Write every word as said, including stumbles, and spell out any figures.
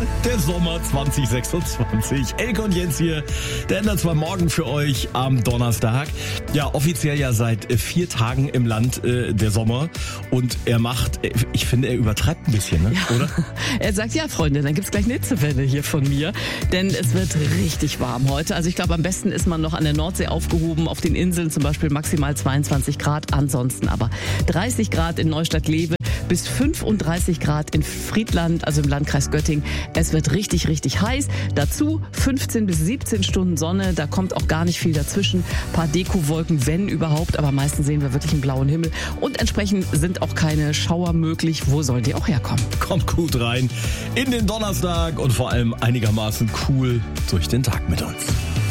der Sommer zwanzig sechsundzwanzig. Elke und Jens hier, der ändert zwar morgen für euch am Donnerstag. Ja, offiziell ja seit vier Tagen im Land äh, der Sommer. Und er macht, ich finde, er übertreibt ein bisschen, ne? Ja. Oder? Er sagt, ja Freunde, dann gibt's gleich eine Hitzewelle hier von mir. Denn es wird richtig warm heute. Also ich glaube, am besten ist man noch an der Nordsee aufgehoben. Auf den Inseln zum Beispiel maximal zweiundzwanzig Grad. Ansonsten aber dreißig Grad in Neustadt-Lewe. Bis fünfunddreißig Grad in Friedland, also im Landkreis Göttingen. Es wird richtig, richtig heiß. Dazu fünfzehn bis siebzehn Stunden Sonne. Da kommt auch gar nicht viel dazwischen. Ein paar Dekowolken, wenn überhaupt. Aber meistens sehen wir wirklich einen blauen Himmel. Und entsprechend sind auch keine Schauer möglich. Wo sollen die auch herkommen? Kommt gut rein in den Donnerstag und vor allem einigermaßen cool durch den Tag mit uns.